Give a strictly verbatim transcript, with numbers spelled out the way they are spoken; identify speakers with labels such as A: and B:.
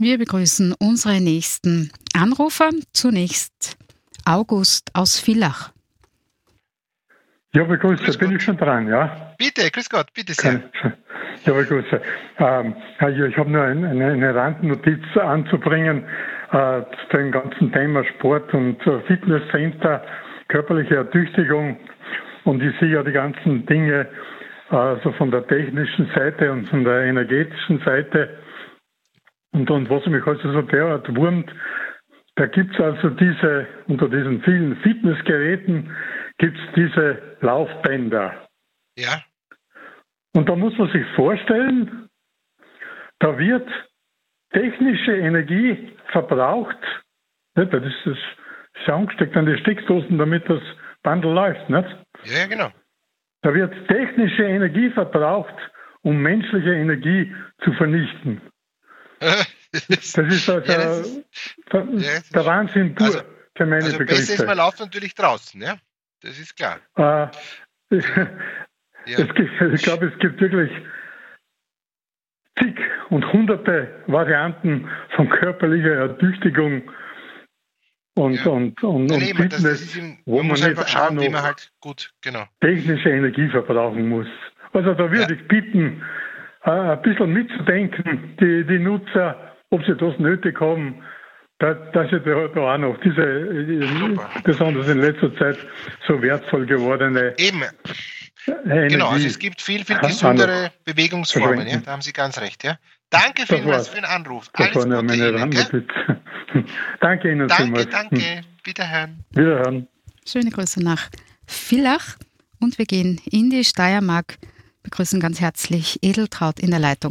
A: Wir begrüßen unsere nächsten Anrufer. Zunächst August aus Villach.
B: Ja, begrüße, grüß bin Gott. Ich schon dran, ja?
C: Bitte, grüß Gott, bitte sehr.
B: Ja, begrüße. Ähm, ich habe nur eine, eine Randnotiz anzubringen äh, zu dem ganzen Thema Sport und Fitnesscenter, körperliche Ertüchtigung. Und ich sehe ja die ganzen Dinge äh, so von der technischen Seite und von der energetischen Seite. Und, und was mich also so derart wurmt, da gibt es also diese, unter diesen vielen Fitnessgeräten gibt es diese Laufbänder.
C: Ja. Und
B: da muss man sich vorstellen, da wird technische Energie verbraucht. Ja, das ist das ist angesteckt an die Steckdosen, damit das Bandel läuft. Nicht?
C: Ja, genau.
B: Da wird technische Energie verbraucht, um menschliche Energie zu vernichten. Das ist also ja, das ist, der, ja, das der Wahnsinn pur, also, für meine
C: also
B: Begriffe.
C: Besser ist, man läuft natürlich draußen, ja? Das ist klar.
B: Äh, es, ja. es gibt, ich glaube, es gibt wirklich zig und hunderte Varianten von körperlicher Ertüchtigung und,
C: ja.
B: und, und,
C: ja,
B: und
C: nee,
B: Fitness,
C: das, das ist ihm,
B: wo
C: man,
B: man
C: muss
B: nicht
C: einfach schauen, wie man halt gut, genau.
B: technische Energie verbrauchen muss. Also da würde ja. ich bitten, äh, ein bisschen mitzudenken, die, die Nutzer, ob sie das nötig haben, da, dass sie da, da auch noch diese, Super. besonders in letzter Zeit, so wertvoll gewordene
C: Eben.
B: Energie.
C: Genau, also es gibt viel, viel gesündere Bewegungsformen, ja? Da haben Sie ganz recht, ja. Danke vielmals für den Anruf.
B: Das
C: Alles
B: war
C: Gute
B: Ihnen, Danke Ihnen
C: Danke,
B: vielmals.
C: danke. Wiederhören.
B: Wiederhören.
A: Schöne Grüße nach Villach und wir gehen in die Steiermark. Begrüßen ganz herzlich Edeltraut in der Leitung.